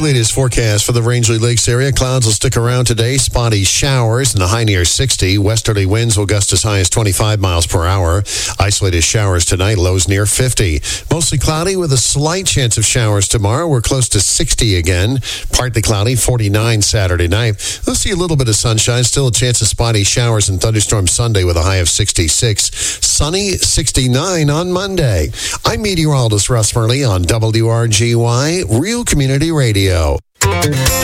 latest forecast for the Rangeley Lakes area. Clouds will stick around today. Spotty showers and the high near 60. Westerly winds will gust as high as 25 miles per hour. Isolated showers tonight, lows near 50. Mostly cloudy with a slight chance of showers tomorrow. We're close to 60 again. Partly cloudy, 49 Saturday night. We'll see a little bit of sunshine. Still a chance of spotty showers and thunderstorms Sunday with a high of 66. Sunny, 69 on Monday. I'm meteorologist Russ Murley on WRGY, Real Community Radio.